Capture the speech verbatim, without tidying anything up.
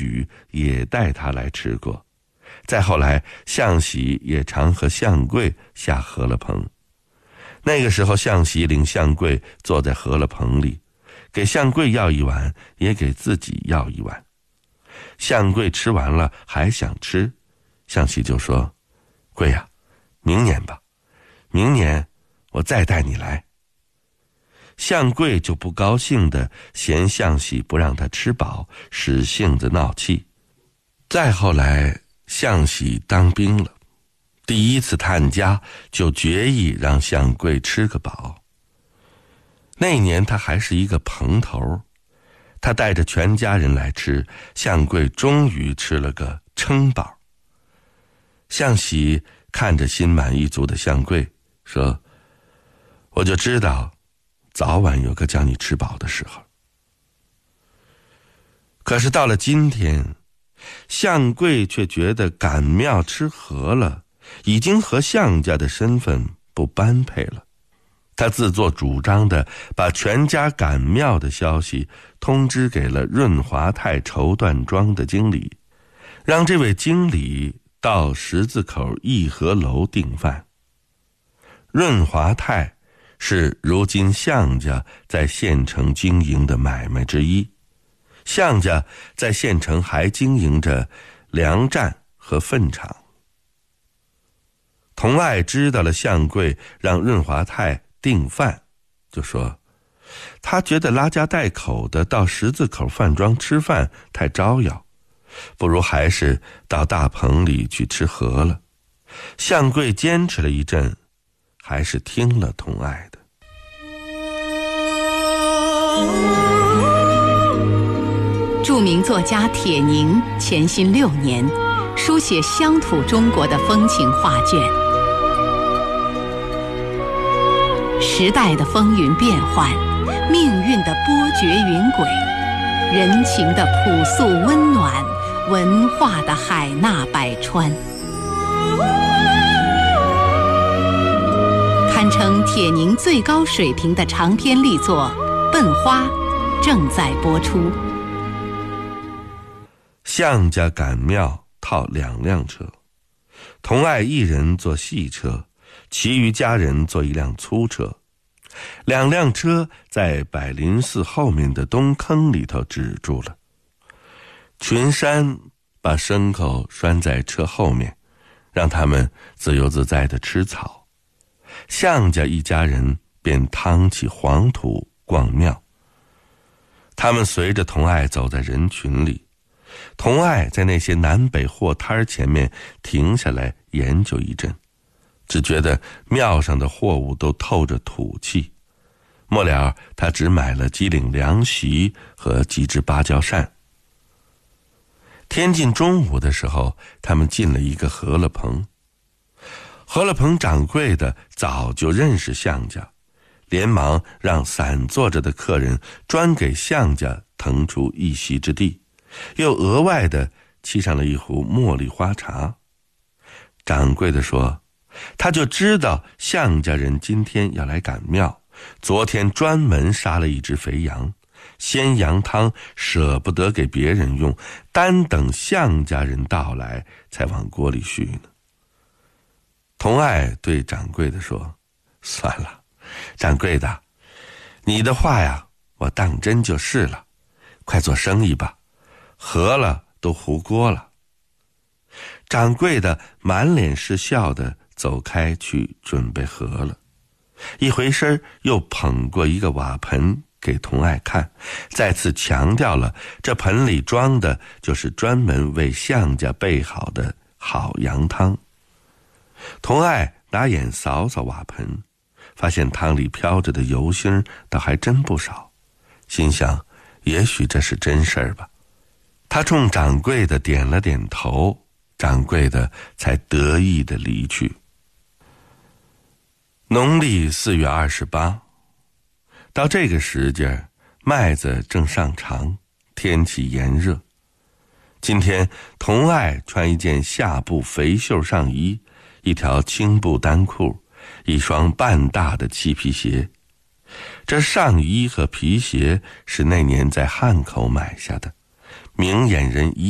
举也带他来吃过。再后来，项喜也常和项贵下河了棚。那个时候，项喜领项贵坐在河了棚里，给项贵要一碗，也给自己要一碗。项贵吃完了还想吃，项喜就说：贵呀、啊，明年吧，明年我再带你来。项贵就不高兴的嫌项喜不让他吃饱，使性子闹气。再后来，项喜当兵了，第一次探家就决意让项贵吃个饱。那年他还是一个蓬头，他带着全家人来吃，项贵终于吃了个撑饱。项喜看着心满意足的项贵说：我就知道早晚有个叫你吃饱的时候。可是到了今天，项贵却觉得赶庙吃河了已经和项家的身份不般配了。他自作主张的把全家赶庙的消息通知给了润华泰绸缎庄的经理，让这位经理到十字口义和楼订饭。润华泰是如今项家在县城经营的买卖之一，项家在县城还经营着粮站和粪场。童爱知道了项贵让润华泰订饭，就说他觉得拉家带口的到十字口饭庄吃饭太招摇，不如还是到大棚里去吃河了。项贵坚持了一阵，还是听了童爱的。 著名作家铁凝潜心六年，书写乡土中国的风情画卷。时代的风云变幻，命运的波谲云轨，人情的朴素温暖，文化的海纳百川，堪称铁凝最高水平的长篇力作《笨花》正在播出。 项家赶庙套两辆车，童爱一人坐细车，其余家人坐一辆粗车。两辆车在百灵寺后面的东坑里头止住了。群山把牲口拴在车后面，让他们自由自在地吃草。项家一家人便趟起黄土逛庙。他们随着童爱走在人群里，童爱在那些南北货摊前面停下来研究一阵，只觉得庙上的货物都透着土气。末了，他只买了几领凉席和几只芭蕉扇。天近中午的时候，他们进了一个河了棚。河了棚掌柜的早就认识项家，连忙让散坐着的客人专给项家腾出一席之地，又额外的沏上了一壶茉莉花茶。掌柜的说，他就知道项家人今天要来赶庙，昨天专门杀了一只肥羊，鲜羊汤舍不得给别人用，单等项家人到来才往锅里续呢。童爱对掌柜的说，算了，掌柜的，你的话呀，我当真就是了，快做生意吧，合了都糊锅了。掌柜的满脸是笑的走开去准备合了，一回身又捧过一个瓦盆给童爱看，再次强调了这盆里装的就是专门为项家备好的好羊汤。童爱拿眼扫扫瓦盆，发现汤里飘着的油星倒还真不少，心想也许这是真事儿吧。他冲掌柜的点了点头，掌柜的才得意地离去。农历四月二十八，到这个时节，麦子正上场，天气炎热。今天童爱穿一件夏布肥袖上衣，一条青布单裤，一双半大的漆皮鞋。这上衣和皮鞋是那年在汉口买下的，明眼人一